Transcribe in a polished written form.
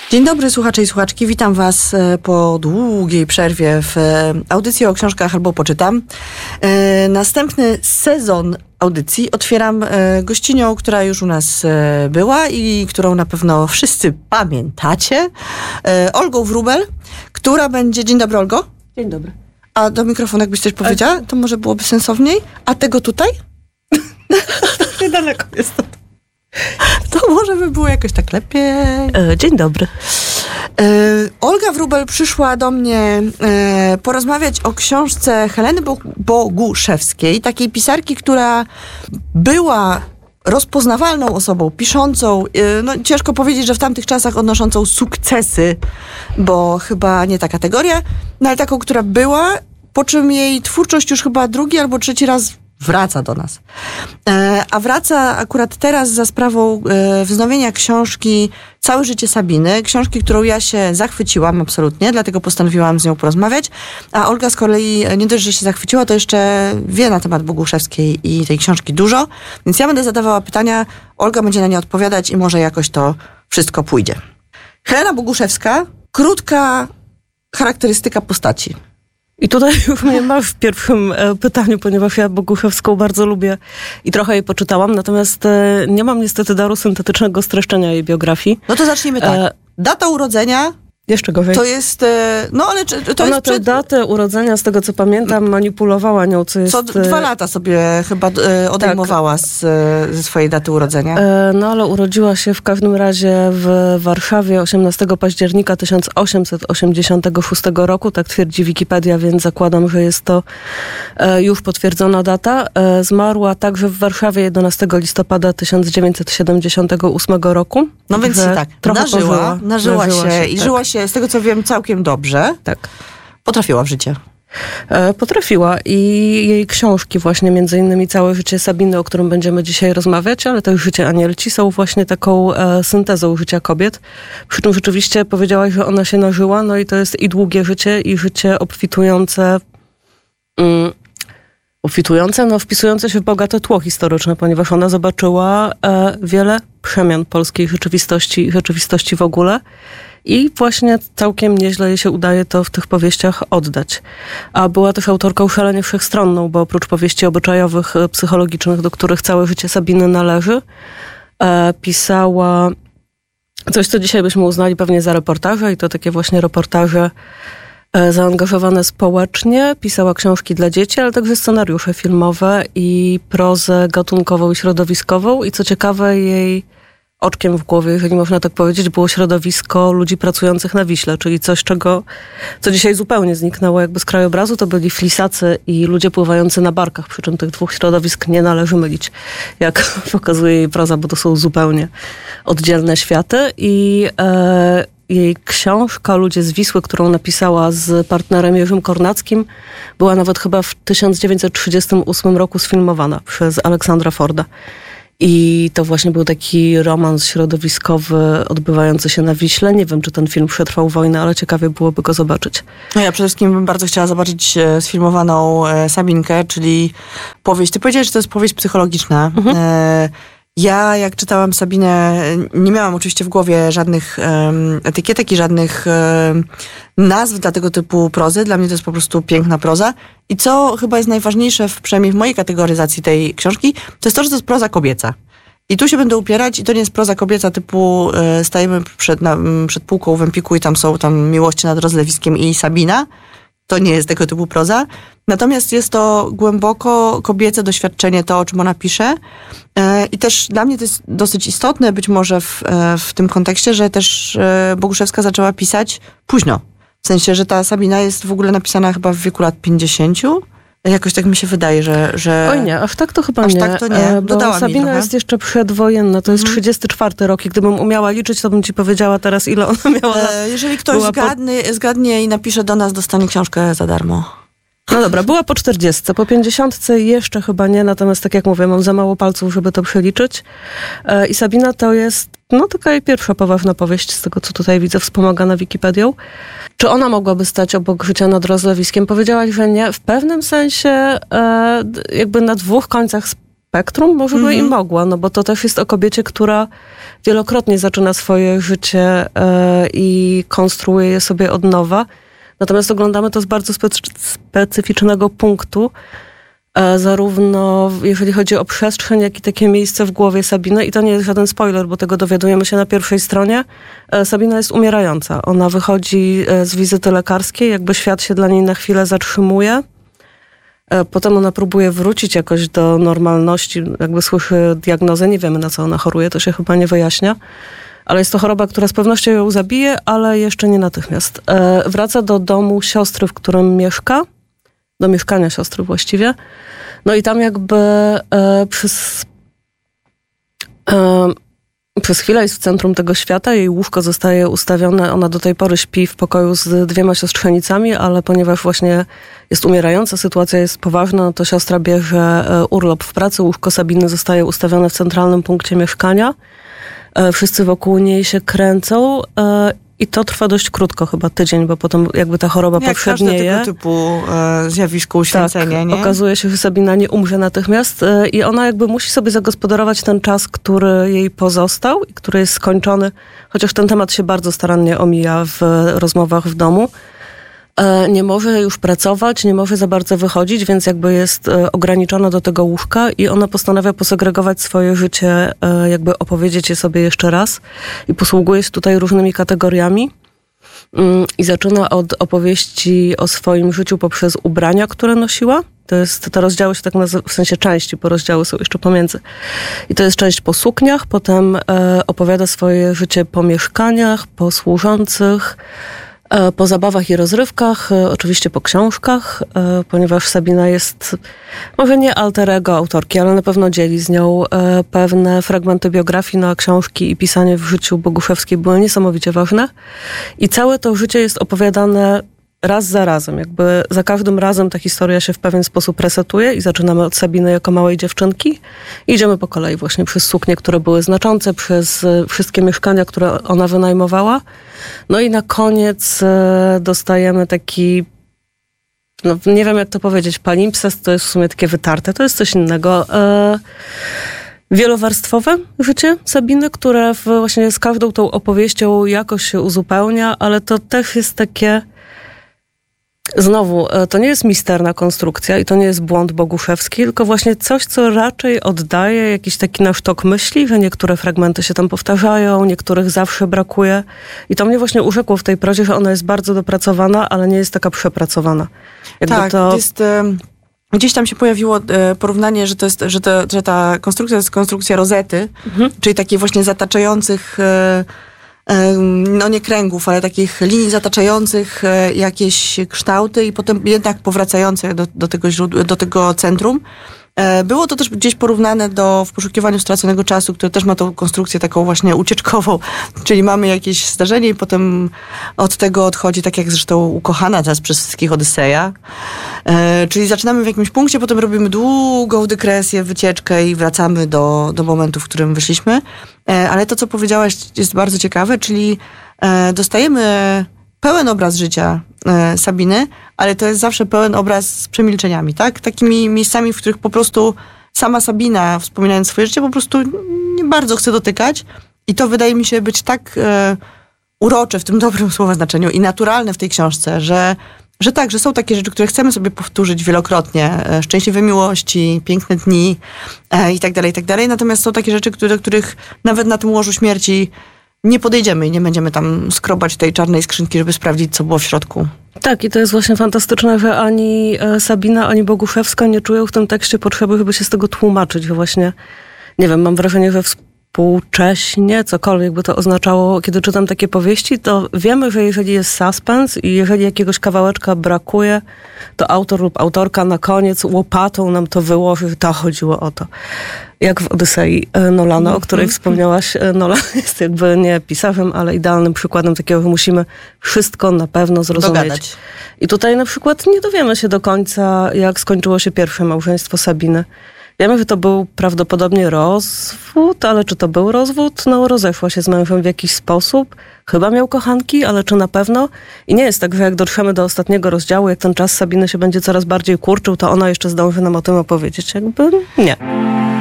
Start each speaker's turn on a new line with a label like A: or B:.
A: Dzień dobry, słuchacze i słuchaczki. Witam Was po długiej przerwie w audycji o książkach albo poczytam. Następny sezon audycji otwieram gościnią, która już u nas była i którą na pewno wszyscy pamiętacie. Olgą Wróbel, która będzie... Dzień dobry, Olgo.
B: Dzień dobry.
A: A do mikrofonu jakbyś coś powiedziała, to może byłoby sensowniej. A tego tutaj?
B: Niedaleko jest to.
A: To może by było jakoś tak lepiej.
B: Dzień dobry.
A: Olga Wróbel przyszła do mnie porozmawiać o książce Heleny Boguszewskiej, takiej pisarki, która była rozpoznawalną osobą, piszącą, no ciężko powiedzieć, że w tamtych czasach odnoszącą sukcesy, bo chyba nie ta kategoria, no ale taką, która była, po czym jej twórczość już chyba drugi albo trzeci raz wraca do nas. A wraca akurat teraz za sprawą wznowienia książki Całe życie Sabiny, książki, którą ja się zachwyciłam absolutnie, dlatego postanowiłam z nią porozmawiać, a Olga z kolei nie dość, że się zachwyciła, to jeszcze wie na temat Boguszewskiej i tej książki dużo, więc ja będę zadawała pytania, Olga będzie na nie odpowiadać i może jakoś to wszystko pójdzie. Helena Boguszewska, krótka charakterystyka postaci.
B: I tutaj już mnie masz w pierwszym pytaniu, ponieważ ja Boguszewską bardzo lubię i trochę jej poczytałam, natomiast nie mam niestety daru syntetycznego streszczenia jej biografii.
A: No to zacznijmy tak. Data urodzenia...
B: Jeszcze gorzej.
A: To jest, no ale to
B: ona
A: jest
B: tę datę urodzenia, z tego co pamiętam, manipulowała nią, co jest...
A: Co 2 lata sobie chyba odejmowała tak. ze swojej daty urodzenia.
B: No ale urodziła się w każdym razie w Warszawie 18 października 1886 roku, tak twierdzi Wikipedia, więc zakładam, że jest to już potwierdzona data. Zmarła także w Warszawie 11 listopada 1978 roku.
A: No więc tak, nażyła się i tak. Żyła się, z tego co wiem, całkiem dobrze.
B: Tak.
A: Potrafiła w życie.
B: Potrafiła i jej książki właśnie, między innymi Całe życie Sabiny, o którym będziemy dzisiaj rozmawiać, ale też Życie Anielci są właśnie taką syntezą życia kobiet. Przy czym rzeczywiście powiedziałaś, że ona się nażyła, no i to jest i długie życie, i życie obfitujące, wpisujące się w bogate tło historyczne, ponieważ ona zobaczyła wiele przemian polskiej rzeczywistości w ogóle. I właśnie całkiem nieźle jej się udaje to w tych powieściach oddać. A była też autorką szalenie wszechstronną, bo oprócz powieści obyczajowych, psychologicznych, do których Całe życie Sabiny należy, pisała coś, co dzisiaj byśmy uznali pewnie za reportaże, i to takie właśnie reportaże zaangażowane społecznie. Pisała książki dla dzieci, ale także scenariusze filmowe i prozę gatunkową i środowiskową. I co ciekawe, jej oczkiem w głowie, jeżeli można tak powiedzieć, było środowisko ludzi pracujących na Wiśle, czyli coś, co dzisiaj zupełnie zniknęło jakby z krajobrazu, to byli flisacy i ludzie pływający na barkach, przy czym tych dwóch środowisk nie należy mylić, jak pokazuje jej proza, bo to są zupełnie oddzielne światy. I jej książka Ludzie z Wisły, którą napisała z partnerem Jerzym Kornackim, była nawet chyba w 1938 roku sfilmowana przez Aleksandra Forda. I to właśnie był taki romans środowiskowy odbywający się na Wiśle. Nie wiem, czy ten film przetrwał wojnę, ale ciekawie byłoby go zobaczyć.
A: No ja przede wszystkim bym bardzo chciała zobaczyć sfilmowaną Sabinkę, czyli powieść. Ty powiedziałeś, że to jest powieść psychologiczna. Mhm. Ja, jak czytałam Sabinę, nie miałam oczywiście w głowie żadnych etykietek i żadnych nazw dla tego typu prozy. Dla mnie to jest po prostu piękna proza. I co chyba jest najważniejsze, przynajmniej w mojej kategoryzacji tej książki, to jest to, że to jest proza kobieca. I tu się będę upierać i to nie jest proza kobieca typu stajemy przed półką w Empiku i tam są Miłości nad rozlewiskiem i Sabina. To nie jest tego typu proza. Natomiast jest to głęboko kobiece doświadczenie, to o czym ona pisze. I też dla mnie to jest dosyć istotne, być może w tym kontekście, że też Boguszewska zaczęła pisać późno. W sensie, że ta Sabina jest w ogóle napisana chyba w wieku lat 50. Jakoś tak mi się wydaje, że...
B: Oj nie, aż tak to chyba
A: aż
B: nie.
A: Tak to nie.
B: Bo Sabina jest jeszcze przedwojenna, to jest 34 rok i gdybym umiała liczyć, to bym ci powiedziała teraz, ile ona miała lat.
A: Jeżeli ktoś zgadnie i napisze do nas, dostanie książkę za darmo.
B: No dobra, była po 40, po 50 jeszcze chyba nie, natomiast tak jak mówię, mam za mało palców, żeby to przeliczyć. I Sabina to jest, no taka jej pierwsza poważna powieść, z tego co tutaj widzę, wspomagana Wikipedią. Czy ona mogłaby stać obok Życia nad rozlewiskiem? Powiedziałaś, że nie. W pewnym sensie jakby na dwóch końcach spektrum, może by i mogła, no bo to też jest o kobiecie, która wielokrotnie zaczyna swoje życie i konstruuje je sobie od nowa. Natomiast oglądamy to z bardzo specyficznego punktu, zarówno jeżeli chodzi o przestrzeń, jak i takie miejsce w głowie Sabiny. I to nie jest żaden spoiler, bo tego dowiadujemy się na pierwszej stronie. Sabina jest umierająca. Ona wychodzi z wizyty lekarskiej, jakby świat się dla niej na chwilę zatrzymuje. Potem ona próbuje wrócić jakoś do normalności, jakby słyszy diagnozę. Nie wiemy, na co ona choruje, to się chyba nie wyjaśnia. Ale jest to choroba, która z pewnością ją zabije, ale jeszcze nie natychmiast. Wraca do domu siostry, w którym mieszka. Do mieszkania siostry właściwie. No i tam jakby przez chwilę jest w centrum tego świata. Jej łóżko zostaje ustawione. Ona do tej pory śpi w pokoju z 2 siostrzenicami, ale ponieważ właśnie jest umierająca, sytuacja jest poważna, no to siostra bierze urlop w pracy. Łóżko Sabiny zostaje ustawione w centralnym punkcie mieszkania. Wszyscy wokół niej się kręcą i to trwa dość krótko, chyba tydzień, bo potem jakby ta choroba powszednieje.
A: Jak każde tego typu zjawisko, uświęcenia,
B: tak,
A: nie?
B: Okazuje się, że Sabina nie umrze natychmiast i ona jakby musi sobie zagospodarować ten czas, który jej pozostał i który jest skończony, chociaż ten temat się bardzo starannie omija w rozmowach w domu. Nie może już pracować, nie może za bardzo wychodzić, więc jakby jest ograniczona do tego łóżka i ona postanawia posegregować swoje życie, jakby opowiedzieć je sobie jeszcze raz i posługuje się tutaj różnymi kategoriami i zaczyna od opowieści o swoim życiu poprzez ubrania, które nosiła. Te rozdziały się tak nazywa, w sensie części, bo rozdziały są jeszcze pomiędzy. I to jest część po sukniach, potem opowiada swoje życie po mieszkaniach, po służących, po zabawach i rozrywkach, oczywiście po książkach, ponieważ Sabina jest może nie alter ego autorki, ale na pewno dzieli z nią pewne fragmenty biografii, no a książki i pisanie w życiu Boguszewskiej były niesamowicie ważne. I całe to życie jest opowiadane raz za razem. Jakby za każdym razem ta historia się w pewien sposób resetuje i zaczynamy od Sabiny jako małej dziewczynki. Idziemy po kolei właśnie przez suknie, które były znaczące, przez wszystkie mieszkania, które ona wynajmowała. No i na koniec dostajemy taki, no nie wiem jak to powiedzieć, palimpsest to jest w sumie takie wytarte, to jest coś innego. Wielowarstwowe życie Sabiny, które właśnie z każdą tą opowieścią jakoś się uzupełnia, ale to też jest takie... Znowu, to nie jest misterna konstrukcja i to nie jest błąd Boguszewski, tylko właśnie coś, co raczej oddaje jakiś taki nasz tok myśli, że niektóre fragmenty się tam powtarzają, niektórych zawsze brakuje. I to mnie właśnie urzekło w tej prozie, że ona jest bardzo dopracowana, ale nie jest taka przepracowana. Jakby
A: tak, to jest... Gdzieś tam się pojawiło porównanie, że ta konstrukcja to jest konstrukcja rozety, czyli takiej właśnie zataczających... no nie kręgów, ale takich linii zataczających jakieś kształty i potem jednak powracających do tego centrum. Było to też gdzieś porównane W poszukiwaniu straconego czasu, który też ma tą konstrukcję taką właśnie ucieczkową, czyli mamy jakieś zdarzenie i potem od tego odchodzi, tak jak zresztą ukochana teraz przez wszystkich Odyseja. Czyli zaczynamy w jakimś punkcie, potem robimy długą dygresję, wycieczkę i wracamy do momentu, w którym wyszliśmy. Ale to, co powiedziałaś, jest bardzo ciekawe, czyli dostajemy pełen obraz życia Sabiny, ale to jest zawsze pełen obraz z przemilczeniami, tak? Takimi miejscami, w których po prostu sama Sabina, wspominając swoje życie, po prostu nie bardzo chce dotykać i to wydaje mi się być tak urocze w tym dobrym słowa znaczeniu i naturalne w tej książce, że tak, że są takie rzeczy, które chcemy sobie powtórzyć wielokrotnie. Szczęśliwe miłości, piękne dni i tak dalej. Natomiast są takie rzeczy, do których nawet na tym łożu śmierci nie podejdziemy i nie będziemy tam skrobać tej czarnej skrzynki, żeby sprawdzić, co było w środku.
B: Tak, i to jest właśnie fantastyczne, że ani Sabina, ani Boguszewska nie czują w tym tekście potrzeby, żeby się z tego tłumaczyć. Że właśnie, nie wiem, mam wrażenie, że współcześnie, cokolwiek by to oznaczało, kiedy czytam takie powieści, to wiemy, że jeżeli jest suspens i jeżeli jakiegoś kawałeczka brakuje, to autor lub autorka na koniec łopatą nam to wyłoży, że to chodziło o to. Jak w Odysei Nolana, o której wspomniałaś. Nolan jest jakby nie pisarzem, ale idealnym przykładem takiego, że musimy wszystko na pewno zrozumieć.
A: Dogadać.
B: I tutaj na przykład nie dowiemy się do końca, jak skończyło się pierwsze małżeństwo Sabiny. Wiemy, że to był prawdopodobnie rozwód, ale czy to był rozwód? No, rozeszła się z mężem w jakiś sposób. Chyba miał kochanki, ale czy na pewno? I nie jest tak, że jak dotrzemy do ostatniego rozdziału, jak ten czas Sabiny się będzie coraz bardziej kurczył, to ona jeszcze zdąży nam o tym opowiedzieć. Jakby nie.